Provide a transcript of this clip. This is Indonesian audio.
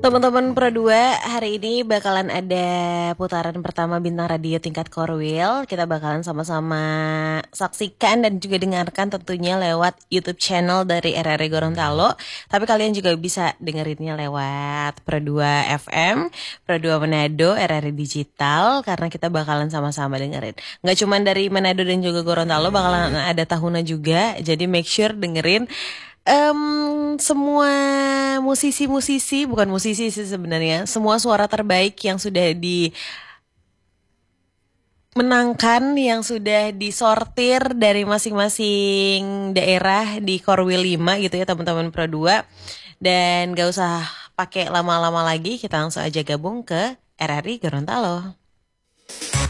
Teman-teman Pro 2, hari ini bakalan ada putaran pertama Bintang Radio tingkat Korwil. Kita bakalan sama-sama saksikan dan juga dengarkan tentunya lewat YouTube channel dari RRI Gorontalo. Tapi kalian juga bisa dengerinnya lewat Pro 2 FM, Pro 2 Manado, RRI Digital, karena kita bakalan sama-sama dengerin. Nggak cuma dari Manado dan juga Gorontalo, bakalan ada Tahuna juga. Jadi make sure dengerin semua musisi-musisi, bukan musisi sih sebenarnya, semua suara terbaik yang sudah dimenangkan, yang sudah disortir dari masing-masing daerah di Korwil 5 gitu ya teman-teman Pro 2. Dan gak usah pakai lama-lama lagi, kita langsung aja gabung ke RRI Gorontalo.